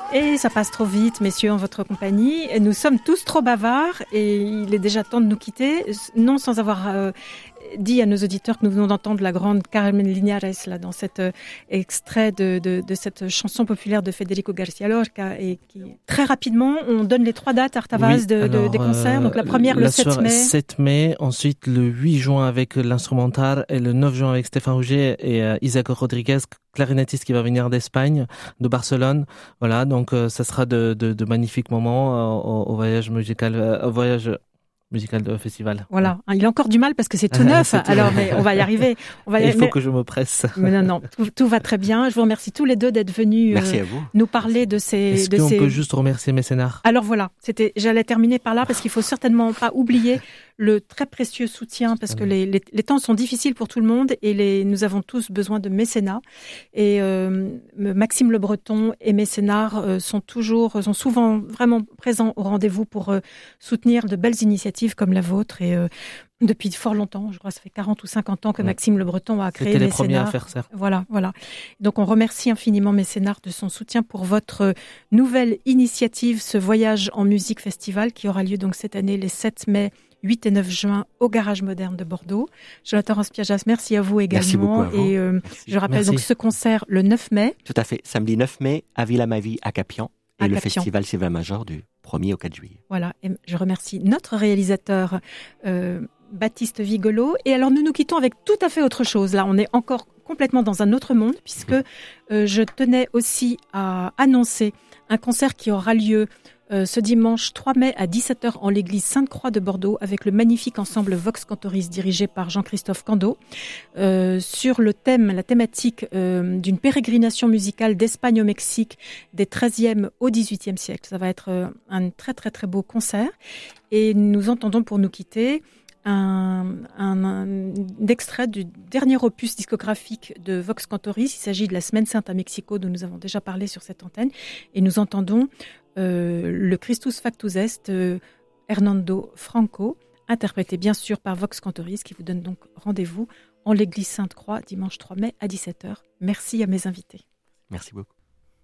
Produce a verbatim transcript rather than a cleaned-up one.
Et ça passe trop vite, messieurs, en votre compagnie. Et nous sommes tous trop bavards et il est déjà temps de nous quitter. Non sans avoir euh, dit à nos auditeurs que nous venons d'entendre la grande Carmen Linares là, dans cet euh, extrait de, de, de cette chanson populaire de Federico García Lorca. Et qui, très rapidement, on donne les trois dates, Artavaz, oui, de, alors, de, des concerts. Donc la première, la le sept mai. sept mai, ensuite le huit juin avec l'instrumental et le neuf juin avec Stéphane Rouget et euh, Isaac Rodriguez, clarinettiste qui va venir d'Espagne, de Barcelone. Voilà, donc euh, ça sera de, de, de magnifiques moments euh, au, au voyage musical, euh, au voyage musical de festival. Voilà, il a encore du mal parce que c'est tout neuf. c'est tout Alors, neuf. mais on va y arriver. On va y... Il faut mais... que je me presse. Mais non, non, tout, tout va très bien. Je vous remercie tous les deux d'être venus Merci euh, à vous. nous parler de ces. Est-ce de qu'on ces... peut juste remercier Mécénard? Alors voilà, c'était. J'allais terminer par là parce qu'il faut certainement pas oublier le très précieux soutien parce que les, les, les temps sont difficiles pour tout le monde et les, nous avons tous besoin de mécénat. Et euh, Maxime Le Breton et Mécénard euh, sont toujours, sont souvent vraiment présents au rendez-vous pour euh, soutenir de belles initiatives comme la vôtre. Et euh, depuis fort longtemps, je crois que ça fait quarante ou cinquante ans que Maxime Le Breton a créé C'était les Mécénard. premiers à faire ça. Voilà, voilà. Donc on remercie infiniment Mécénard de son soutien pour votre nouvelle initiative, ce voyage en musique festival qui aura lieu donc cette année les sept mai, huit et neuf juin au Garage Moderne de Bordeaux. Jonathan Rospiajas, merci à vous également. Merci beaucoup à vous. Et euh, je rappelle Merci. donc ce concert le neuf mai. Tout à fait. Samedi neuf mai à Villa Mavi à Capian et À le Capian. festival Sylvain Major du premier au quatre juillet. Voilà, et je remercie notre réalisateur euh, Baptiste Vigolo. Et alors nous nous quittons avec tout à fait autre chose. Là, on est encore complètement dans un autre monde puisque euh, je tenais aussi à annoncer un concert qui aura lieu Euh, ce dimanche trois mai à dix-sept heures en l'église Sainte-Croix de Bordeaux avec le magnifique ensemble Vox Cantoris dirigé par Jean-Christophe Cando euh, sur le thème, la thématique euh, d'une pérégrination musicale d'Espagne au Mexique des treizième au dix-huitième siècle. Ça va être euh, un très très très beau concert et nous entendons pour nous quitter un, un, un extrait du dernier opus discographique de Vox Cantoris. Il s'agit de la Semaine Sainte à Mexico dont nous avons déjà parlé sur cette antenne et nous entendons Euh, le Christus Factus Est, euh, Hernando Franco, interprété bien sûr par Vox Cantoris, qui vous donne donc rendez-vous en l'église Sainte-Croix, dimanche trois mai à dix-sept heures. Merci à mes invités. Merci beaucoup.